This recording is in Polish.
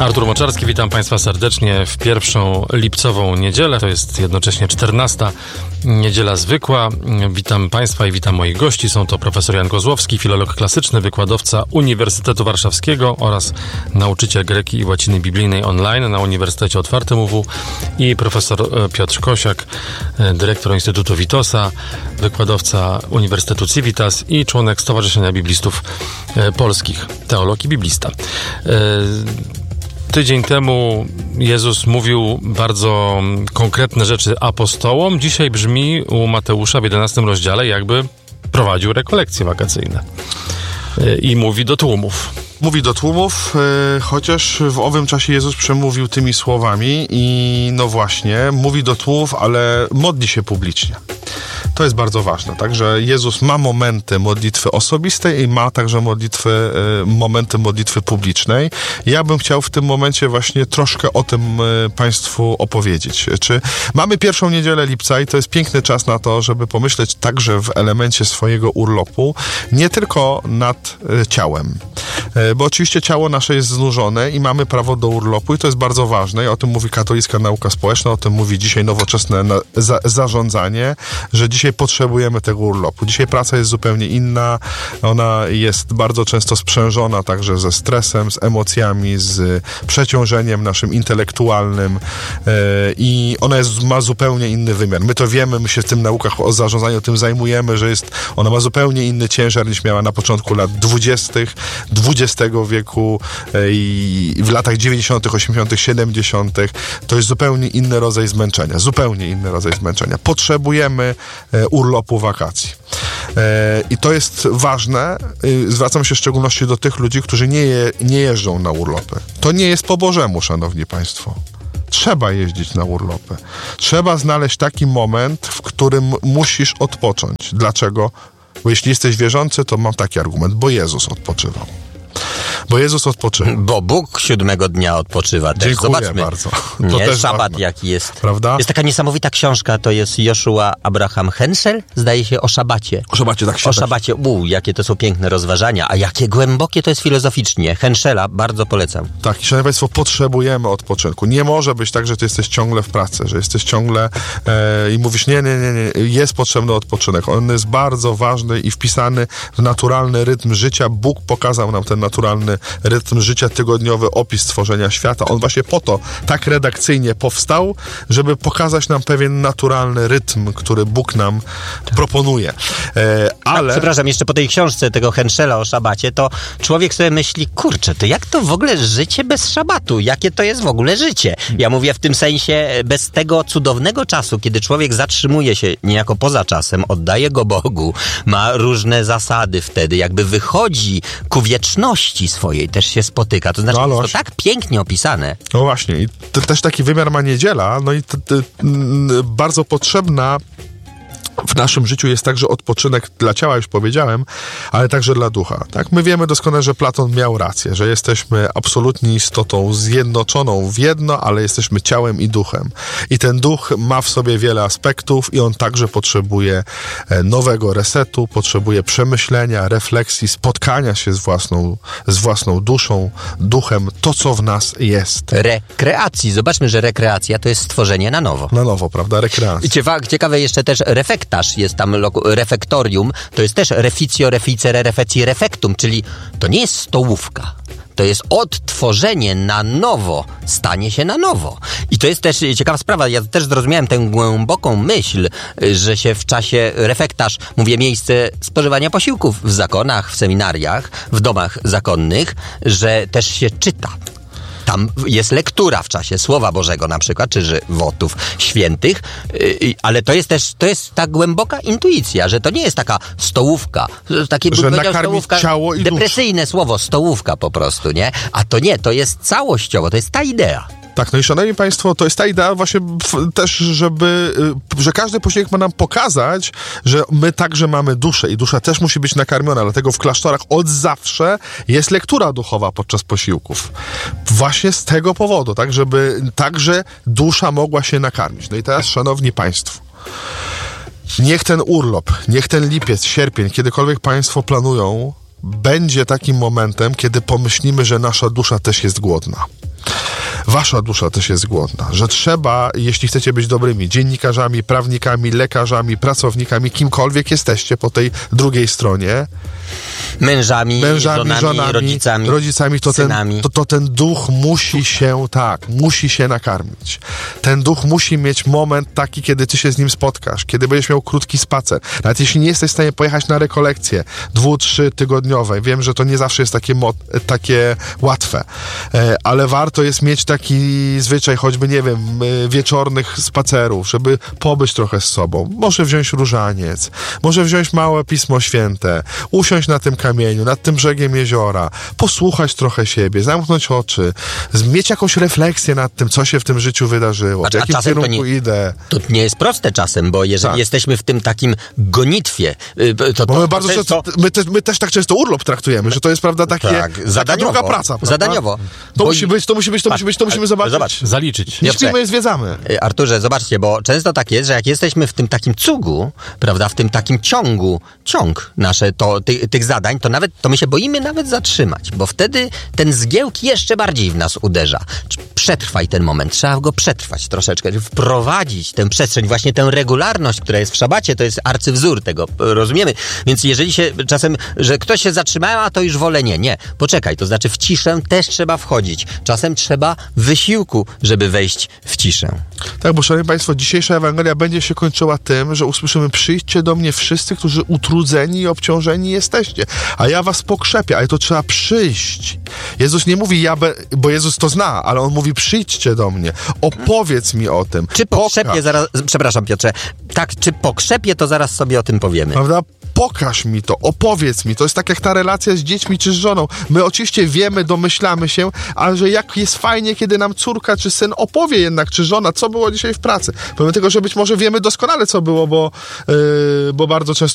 Artur Moczarski, witam Państwa serdecznie w pierwszą lipcową niedzielę. To jest jednocześnie 14. niedziela zwykła. Witam Państwa i witam moich gości. Są to profesor Jan Kozłowski, filolog klasyczny, wykładowca Uniwersytetu Warszawskiego oraz nauczyciel greki i łaciny biblijnej online na Uniwersytecie Otwartym UW i profesor Piotr Kosiak, dyrektor Instytutu Witosa, wykładowca Uniwersytetu Civitas i członek Stowarzyszenia Biblistów Polskich, teolog i biblista. Tydzień temu Jezus mówił bardzo konkretne rzeczy apostołom. Dzisiaj brzmi u Mateusza w 11 rozdziale, jakby prowadził rekolekcje wakacyjne. I mówi do tłumów. Mówi do tłumów, chociaż w owym czasie Jezus przemówił tymi słowami i no właśnie, mówi do tłumów, ale modli się publicznie. To jest bardzo ważne, tak, że Jezus ma momenty modlitwy osobistej i ma także momenty modlitwy publicznej. Ja bym chciał w tym momencie właśnie troszkę o tym Państwu opowiedzieć. Mamy pierwszą niedzielę lipca i to jest piękny czas na to, żeby pomyśleć także w elemencie swojego urlopu, nie tylko nad ciałem. Bo oczywiście ciało nasze jest znużone i mamy prawo do urlopu i to jest bardzo ważne. I o tym mówi katolicka nauka społeczna, o tym mówi dzisiaj nowoczesne zarządzanie, że dzisiaj potrzebujemy tego urlopu. Dzisiaj praca jest zupełnie inna, ona jest bardzo często sprzężona także ze stresem, z emocjami, z przeciążeniem naszym intelektualnym i ona ma zupełnie inny wymiar. My to wiemy, my się w tym naukach o zarządzaniu tym zajmujemy, że ona ma zupełnie inny ciężar niż miała na początku lat 20. XX wieku i w latach 90., 80., 70. To jest zupełnie inny rodzaj zmęczenia. Zupełnie inny rodzaj zmęczenia. Potrzebujemy urlopu, wakacji. I to jest ważne. Zwracam się w szczególności do tych ludzi, którzy nie jeżdżą na urlopy. To nie jest po Bożemu, szanowni państwo. Trzeba jeździć na urlopy. Trzeba znaleźć taki moment, w którym musisz odpocząć. Dlaczego? Bo jeśli jesteś wierzący, to mam taki argument, bo Jezus odpoczywał. Bo Jezus odpoczywał. Bo Bóg 7 dnia odpoczywa też. Dziękuję Zobaczmy. bardzo. To Nie, też szabat ważne. jaki jest. Prawda? Jest taka niesamowita książka, to jest Joshua Abraham Henschel, zdaje się, o szabacie. O szabacie, tak się O szabacie. Jakie to są piękne rozważania, a jakie głębokie to jest filozoficznie. Henschela bardzo polecam. Tak, i szanowni państwo, potrzebujemy odpoczynku. Nie może być tak, że ty jesteś ciągle w pracy, że jesteś ciągle i mówisz nie. Jest potrzebny odpoczynek. On jest bardzo ważny i wpisany w naturalny rytm życia. Bóg pokazał nam ten naturalny rytm życia, tygodniowy opis stworzenia świata. On właśnie po to tak redakcyjnie powstał, żeby pokazać nam pewien naturalny rytm, który Bóg nam proponuje. Ale... Przepraszam, jeszcze po tej książce tego Henschela o szabacie, to człowiek sobie myśli, kurczę, to jak to w ogóle życie bez szabatu? Jakie to jest w ogóle życie? Ja mówię w tym sensie bez tego cudownego czasu, kiedy człowiek zatrzymuje się niejako poza czasem, oddaje go Bogu, ma różne zasady wtedy, jakby wychodzi ku wieczności swojej, też się spotyka. To znaczy, jest to tak pięknie opisane. No właśnie, i też taki wymiar ma niedziela, no i bardzo potrzebna w naszym życiu jest także odpoczynek dla ciała, już powiedziałem, ale także dla ducha. Tak? My wiemy doskonale, że Platon miał rację, że jesteśmy absolutnie istotą zjednoczoną w jedno, ale jesteśmy ciałem i duchem. I ten duch ma w sobie wiele aspektów i on także potrzebuje nowego resetu, potrzebuje przemyślenia, refleksji, spotkania się z własną duszą, duchem, to co w nas jest. Rekreacji. Zobaczmy, że rekreacja to jest stworzenie na nowo. Na nowo, prawda? Rekreacja. I ciekawe jeszcze też refektarz, jest tam refektorium, to jest też reficio, reficere, refeci, refektum, czyli to nie jest stołówka. To jest odtworzenie na nowo, stanie się na nowo. I to jest też ciekawa sprawa. Ja też zrozumiałem tę głęboką myśl, że się w czasie refektarz, mówię, miejsce spożywania posiłków w zakonach, w seminariach, w domach zakonnych, że też się czyta. Tam jest lektura w czasie Słowa Bożego na przykład, czy żywotów świętych, ale to jest ta głęboka intuicja, że to nie jest taka stołówka, takie, że nakarmić stołówka, ciało i depresyjne słowo, stołówka po prostu, nie? A to nie, to jest całościowo, to jest ta idea. Tak, no i szanowni państwo, to jest ta idea właśnie też, że każdy posiłek ma nam pokazać, że my także mamy duszę i dusza też musi być nakarmiona, dlatego w klasztorach od zawsze jest lektura duchowa podczas posiłków. Właśnie z tego powodu, tak, żeby także dusza mogła się nakarmić. No i teraz, szanowni państwo, niech ten urlop, niech ten lipiec, sierpień, kiedykolwiek państwo planują, będzie takim momentem, kiedy pomyślimy, że nasza dusza też jest głodna. wasza dusza też jest głodna, że trzeba, jeśli chcecie być dobrymi dziennikarzami, prawnikami, lekarzami, pracownikami, kimkolwiek jesteście po tej drugiej stronie, Mężami, żonami, rodzicami, to ten duch musi się nakarmić. Ten duch musi mieć moment taki, kiedy ty się z nim spotkasz, kiedy będziesz miał krótki spacer. Nawet jeśli nie jesteś w stanie pojechać na rekolekcje 2-3 tygodniowe, wiem, że to nie zawsze jest takie łatwe, ale warto jest mieć taki zwyczaj, choćby, nie wiem, wieczornych spacerów, żeby pobyć trochę z sobą. Może wziąć różaniec, może wziąć małe Pismo Święte, usiąść na tym kamieniu, nad tym brzegiem jeziora, posłuchać trochę siebie, zamknąć oczy, mieć jakąś refleksję nad tym, co się w tym życiu wydarzyło, w jakim kierunku idę. To nie jest proste czasem, bo jeżeli jesteśmy w tym takim gonitwie, bo my bardzo często, my też tak często urlop traktujemy, że to jest, prawda, taka druga praca. Prawda? Zadaniowo. To musimy zobaczyć. Zobacz, zaliczyć. Nie śpimy, zwiedzamy. Arturze, zobaczcie, bo często tak jest, że jak jesteśmy w tym takim cugu, prawda, w tym takim ciąg nasze, tych zadań, to my się boimy nawet zatrzymać, bo wtedy ten zgiełk jeszcze bardziej w nas uderza. Przetrwaj ten moment, trzeba go przetrwać troszeczkę, wprowadzić tę przestrzeń, właśnie tę regularność, która jest w szabacie, to jest arcywzór tego, rozumiemy? Więc jeżeli się czasem, że ktoś się zatrzymał, a to już wolę nie, poczekaj, to znaczy w ciszę też trzeba wchodzić. Czasem trzeba wysiłku, żeby wejść w ciszę. Tak, bo szanowni państwo, dzisiejsza Ewangelia będzie się kończyła tym, że usłyszymy: przyjdźcie do mnie wszyscy, którzy utrudzeni i obciążeni jesteście, a ja was pokrzepię, ale to trzeba przyjść. Jezus nie mówi bo Jezus to zna, ale On mówi: przyjdźcie do mnie, opowiedz mi o tym. Czy pokrzepię zaraz, przepraszam Piotrze, tak, czy pokrzepię, to zaraz sobie o tym powiemy. Prawda? Pokaż mi to, opowiedz mi. To jest tak jak ta relacja z dziećmi czy z żoną. My oczywiście wiemy, domyślamy się, ale że jak jest fajnie, kiedy nam córka czy syn opowie jednak, czy żona, co było dzisiaj w pracy. Pomimo tego, że być może wiemy doskonale, co było, bo bardzo często